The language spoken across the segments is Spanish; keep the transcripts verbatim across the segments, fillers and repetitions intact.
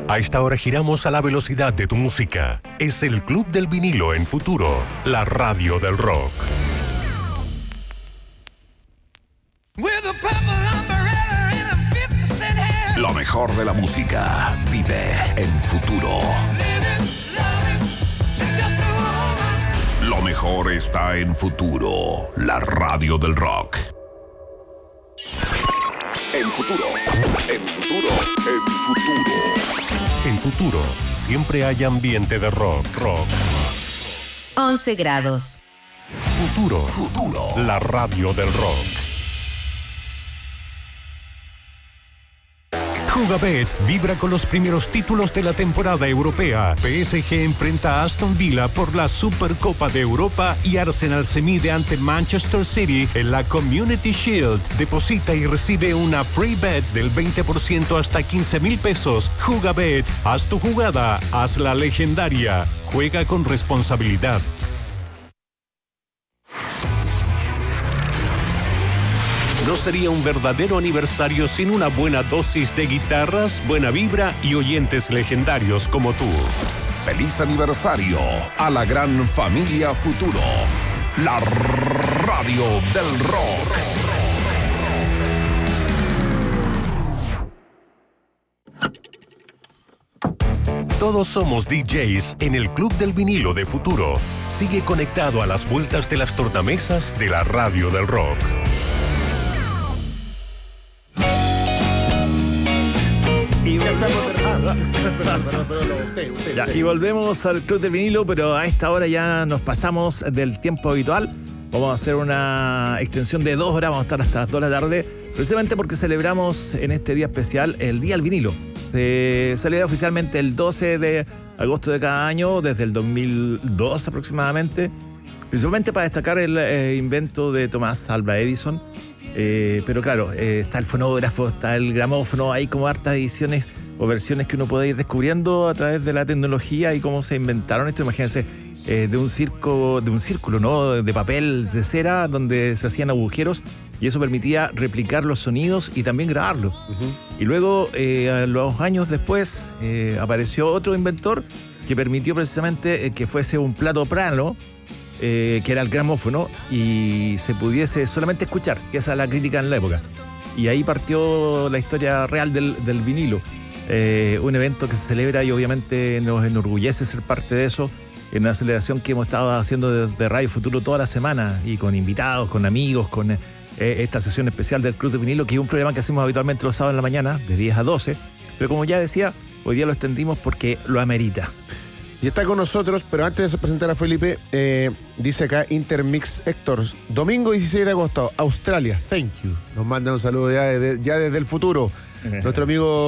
A esta hora giramos a la velocidad de tu música. Es el Club del Vinilo en Futuro, la radio del rock. Lo mejor de la música vive en Futuro. Lo mejor está en Futuro, la radio del rock. En Futuro, en Futuro, en Futuro. En Futuro, siempre hay ambiente de rock, rock. once grados. Futuro, Futuro, la radio del rock. Jugabet vibra con los primeros títulos de la temporada europea. P S G enfrenta a Aston Villa por la Supercopa de Europa y Arsenal se mide ante Manchester City en la Community Shield. Deposita y recibe una free bet del veinte por ciento hasta quince mil pesos. Jugabet, haz tu jugada, hazla legendaria. Juega con responsabilidad. No sería un verdadero aniversario sin una buena dosis de guitarras, buena vibra y oyentes legendarios como tú. Feliz aniversario a la gran familia Futuro, la radio del rock. Todos somos D Js en el Club del Vinilo de Futuro. Sigue conectado a las vueltas de las tornamesas de la radio del rock. Y, ya, y volvemos al Club del Vinilo, pero a esta hora ya nos pasamos del tiempo habitual. Vamos a hacer una extensión de dos horas, vamos a estar hasta las dos de la tarde, precisamente porque celebramos en este día especial el Día del Vinilo. Se celebra oficialmente el doce de agosto de cada año, desde el dos mil dos aproximadamente, principalmente para destacar el eh, invento de Thomas Alva Edison. Eh, pero claro, eh, está el fonógrafo, está el gramófono, hay como hartas ediciones o versiones que uno puede ir descubriendo a través de la tecnología y cómo se inventaron esto. Imagínense, eh, de un circo, de un círculo, ¿no? De papel, de cera, donde se hacían agujeros y eso permitía replicar los sonidos y también grabarlos. Uh-huh. Y luego, eh, a los años después, eh, apareció otro inventor que permitió precisamente eh, que fuese un plato plano, Eh, que era el gramófono, y se pudiese solamente escuchar, que esa es la crítica en la época. Y ahí partió la historia real del, del vinilo. Eh, un evento que se celebra y obviamente nos enorgullece ser parte de eso, en una celebración que hemos estado haciendo desde Radio Futuro toda la semana, y con invitados, con amigos, con eh, esta sesión especial del Club de Vinilo, que es un programa que hacemos habitualmente los sábados en la mañana, de diez a doce, pero como ya decía, hoy día lo extendimos porque lo amerita. Y está con nosotros, pero antes de presentar a Felipe, eh, dice acá Intermix Héctor, domingo dieciséis de agosto, Australia, thank you. Nos mandan un saludo ya desde, ya desde el futuro. Nuestro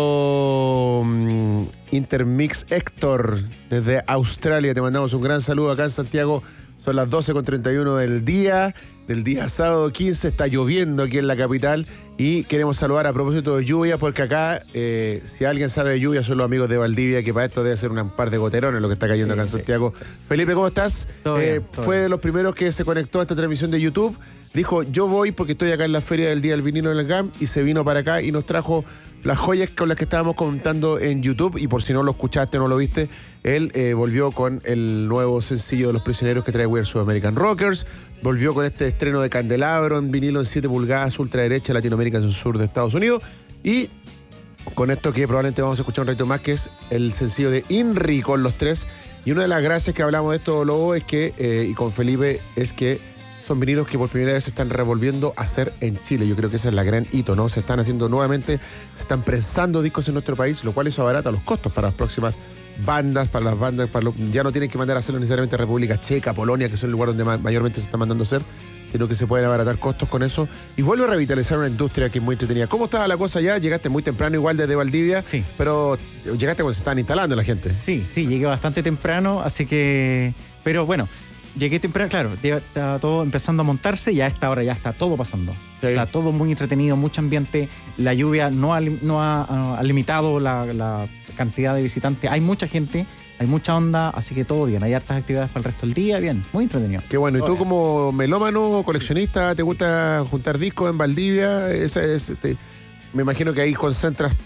amigo um, Intermix Héctor, desde Australia, te mandamos un gran saludo acá en Santiago. Son las doce con treinta y uno del día, del día sábado quince, está lloviendo aquí en la capital y queremos saludar a propósito de lluvia, porque acá, eh, si alguien sabe de lluvia, son los amigos de Valdivia, que para esto debe ser un par de goterones lo que está cayendo sí, acá en Santiago. Sí. Felipe, ¿cómo estás? Todo eh, bien, todo fue bien. de los primeros que se conectó a esta transmisión de YouTube. Dijo, yo voy porque estoy acá en la feria del Día del Vinilo en el G A M, y se vino para acá y nos trajo las joyas con las que estábamos comentando en YouTube. Y por si no lo escuchaste, no lo viste, él eh, volvió con el nuevo sencillo de Los Prisioneros que trae We Are South American Rockers. Volvió con este estreno de Candelabro en vinilo en siete pulgadas, ultraderecha, Latinoamérica en el sur de Estados Unidos. Y con esto que probablemente vamos a escuchar un ratito más, que es el sencillo de Inri con los tres. Y una de las gracias que hablamos de esto, Lobo, es que, eh, y con Felipe, es que son vinilos que por primera vez se están revolviendo a hacer en Chile. Yo creo que esa es la gran hito, ¿no? Se están haciendo nuevamente, se están prensando discos en nuestro país, lo cual eso abarata los costos para las próximas bandas, para las bandas, para lo, ya no tienen que mandar a hacerlo necesariamente a República Checa, Polonia, que son el lugar donde ma- mayormente se está mandando a hacer, sino que se pueden abaratar costos con eso. Y vuelve a revitalizar una industria que es muy entretenida. ¿Cómo estaba la cosa ya? Llegaste muy temprano igual desde Valdivia, sí, pero llegaste cuando se estaban instalando la gente. Sí, sí, llegué bastante temprano, así que... Pero bueno, llegué temprano, claro, estaba todo empezando a montarse y a esta hora ya está todo pasando. Sí. Está todo muy entretenido, mucho ambiente. La lluvia no ha, no ha, ha limitado la, la cantidad de visitantes. Hay mucha gente, hay mucha onda, así que todo bien. Hay hartas actividades para el resto del día, bien, muy entretenido. Qué bueno. ¿Y todo tú bien. como melómano, coleccionista, te gusta juntar discos en Valdivia? Esa es, este, me imagino que ahí concentras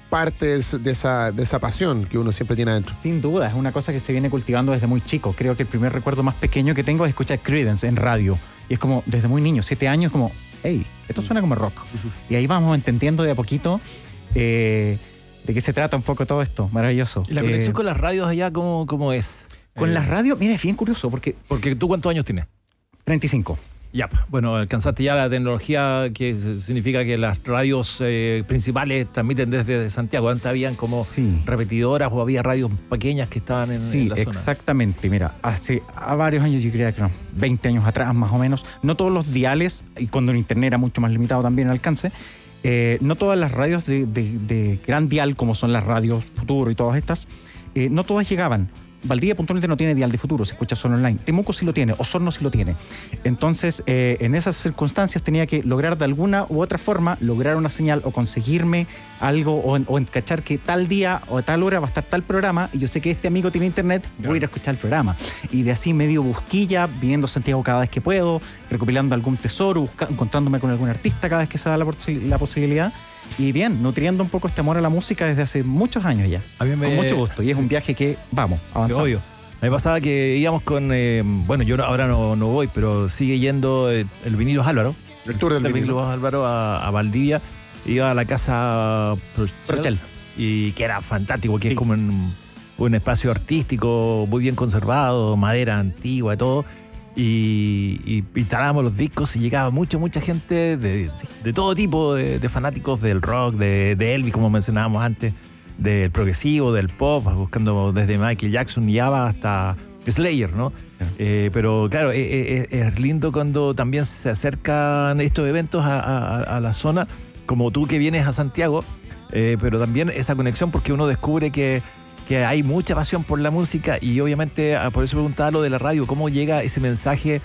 parte de, de, esa, de esa pasión que uno siempre tiene adentro. Sin duda, es una cosa que se viene cultivando desde muy chico. Creo que el primer recuerdo más pequeño que tengo es escuchar Creedence en radio. Y es como, desde muy niño, siete años, como, hey, esto suena como rock. Y ahí vamos entendiendo de a poquito eh, de qué se trata un poco todo esto. Maravilloso. ¿Y la conexión eh, con las radios allá cómo, cómo es? Con eh, las radios, mira, es bien curioso porque... Porque tú, ¿cuántos años tienes? treinta y cinco. Ya, bueno, alcanzaste ya la tecnología que significa que las radios eh, principales transmiten desde Santiago. Antes habían como sí. repetidoras o había radios pequeñas que estaban en, sí, en la zona. Exactamente. Mira, hace a varios años, yo creía que no, veinte años atrás más o menos, no todos los diales, y cuando el internet era mucho más limitado también el alcance, eh, no todas las radios de, de, de gran dial, como son las radios Futuro y todas estas, eh, no todas llegaban. Valdivia puntualmente no tiene dial de Futuro, se escucha solo online. Temuco sí lo tiene, Osorno sí lo tiene. Entonces, eh, en esas circunstancias tenía que lograr de alguna u otra forma lograr una señal o conseguirme algo o, o encachar que tal día o a tal hora va a estar tal programa y yo sé que este amigo tiene internet, voy a ir a escuchar el programa. Y de así medio busquilla, viniendo a Santiago cada vez que puedo, recopilando algún tesoro, busca, encontrándome con algún artista cada vez que se da la, la posibilidad. Y bien, nutriendo un poco este amor a la música desde hace muchos años ya. A mí me... Con mucho gusto. Y sí. Es un viaje que, vamos, avanzamos. Obvio. A mí me pasaba que íbamos con... Eh, bueno, yo no, ahora no, no voy, pero sigue yendo eh, el Vinilos Álvaro. El tour del el Vinilos Vinilos Álvaro a, a Valdivia. Iba a la casa Prochel. Prochel. Y que era fantástico, que sí. es como un, un espacio artístico muy bien conservado, madera antigua y todo. Y, y instalábamos los discos y llegaba mucha, mucha gente de, de todo tipo, de, de fanáticos del rock, de, de Elvis, como mencionábamos antes, del progresivo, del pop, buscando desde Michael Jackson y ABBA hasta Slayer, ¿no? Sí. Eh, pero claro, es, es, es lindo cuando también se acercan estos eventos a, a, a la zona, como tú que vienes a Santiago, eh, pero también esa conexión porque uno descubre que que hay mucha pasión por la música y obviamente por eso preguntaba lo de la radio, cómo llega ese mensaje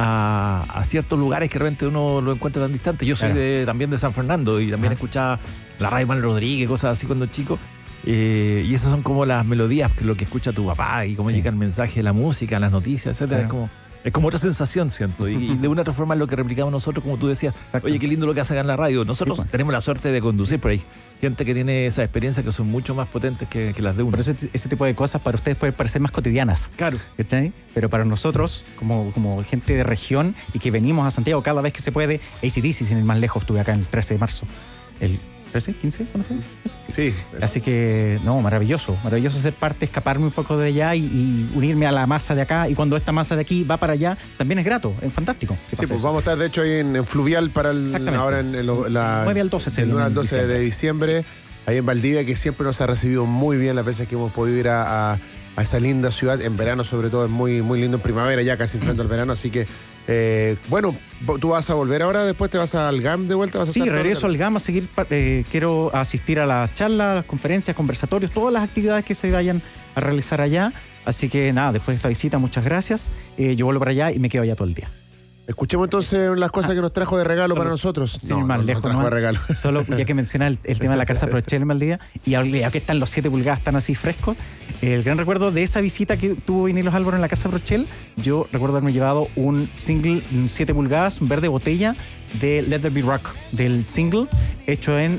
a, a ciertos lugares que realmente uno lo encuentra tan distante. Yo soy claro. de, también de San Fernando y también ah. escuchaba la radio Manuel Rodríguez, cosas así cuando chico. Eh, y esas son como las melodías, que lo que escucha tu papá y cómo sí. llega el mensaje, la música, las noticias, etcétera. Claro. Es como... Es como otra sensación, siento. Y, y de una otra forma es lo que replicamos nosotros, como tú decías. Exacto. Oye, qué lindo lo que hacen en la radio. Nosotros sí, pues. tenemos la suerte de conducir, pero hay gente que tiene esa experiencia que son mucho más potentes que, que las de uno. Por eso ese tipo de cosas para ustedes pueden parecer más cotidianas. Claro. ¿Cachai? Pero para nosotros, como, como gente de región y que venimos a Santiago cada vez que se puede, A C D C, sin ir más lejos, estuve acá el trece de marzo. El trece, quince, ¿cuándo fue? Sí. Así que, no, maravilloso. Maravilloso ser parte, escaparme un poco de allá y, y unirme a la masa de acá. Y cuando esta masa de aquí va para allá, también es grato, es fantástico. Sí, pues eso. Vamos a estar, de hecho, ahí en, en Fluvial para el, ahora en, en lo, la... nueve al doce. El nueve al doce diciembre. De diciembre, ahí en Valdivia, que siempre nos ha recibido muy bien las veces que hemos podido ir a, a, a esa linda ciudad. En verano, sobre todo, es muy, muy lindo. En primavera, ya casi entrando al verano, así que... Eh, bueno, ¿tú vas a volver ahora? ¿Después te vas al G A M de vuelta? ¿Vas a sí, estar regreso al G A M a seguir. Eh, quiero asistir a las charlas, a las conferencias, conversatorios, todas las actividades que se vayan a realizar allá. Así que nada, después de esta visita, muchas gracias. Eh, yo vuelvo para allá y me quedo allá todo el día. Escuchemos entonces las cosas ah, que nos trajo de regalo solo, para nosotros. Sí, no, más no, lejos, no trajo no, de regalo. Solo ya que menciona el, el tema de la casa Prochel en Valdivia, y aquí están los siete pulgadas, están así frescos. El gran recuerdo de esa visita que tuvo Vinilos Álvaro en la casa Prochel, yo recuerdo haberme llevado un single, un siete pulgadas, un verde botella de Let There Be Rock, del single hecho en,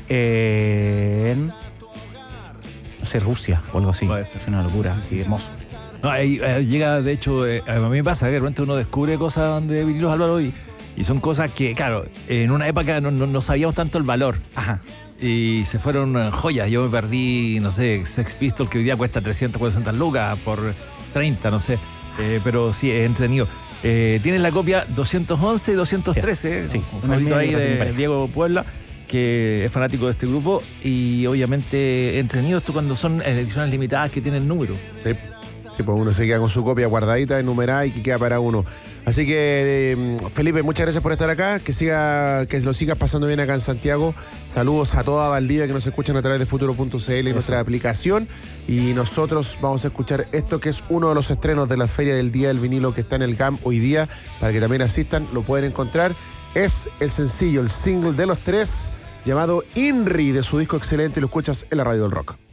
eh, en no sé, Rusia o algo así. Es una locura, sí, sí, así sí, hermoso. No, ahí, ahí llega, de hecho, eh, a mí me pasa que de repente uno descubre cosas de Vinilos Álvaro y Y son cosas que, claro, en una época no, no, no sabíamos tanto el valor. Ajá. Y se fueron joyas. Yo me perdí, no sé, Sex Pistols, que hoy día cuesta trescientas, cuatrocientas lucas por treinta, no sé. Eh, pero sí, es entretenido. Eh, tienes la copia doscientos once y doscientos trece, sí, un favorito ahí de Diego Puebla, que es fanático de este grupo. Y obviamente entretenido esto cuando son ediciones limitadas que tienen número. Sí. Sí, pues uno se queda con su copia guardadita, enumerada y que queda para uno. Así que, eh, Felipe, muchas gracias por estar acá. Que siga, que lo sigas pasando bien acá en Santiago. Saludos a toda Valdivia que nos escuchan a través de futuro punto c l y nuestra aplicación. Y nosotros vamos a escuchar esto que es uno de los estrenos de la Feria del Día del Vinilo que está en el G A M hoy día. Para que también asistan, lo pueden encontrar. Es el sencillo, el single de los tres, llamado INRI, de su disco excelente. Y lo escuchas en la Radio del Rock.